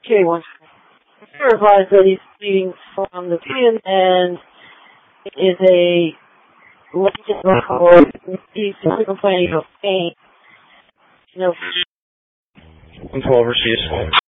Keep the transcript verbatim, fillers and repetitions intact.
Okay, once verifies that he's bleeding from the twin and is a legend record. He's complaining of pain. You know, one twelve received.